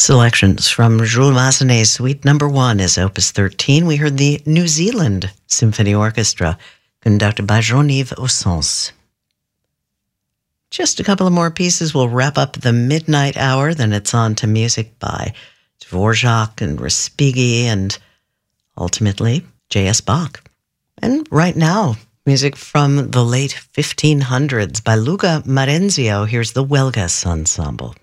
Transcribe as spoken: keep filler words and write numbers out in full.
Selections from Jules Massenet's Suite Number One is Opus thirteen. We heard the New Zealand Symphony Orchestra, conducted by Jean-Yves Ossens. Just a couple of more pieces will wrap up the midnight hour, then it's on to music by Dvorak and Respighi and ultimately J S. Bach. And right now, music from the late fifteen hundreds by Luca Marenzio. Here's the Huelgas Ensemble.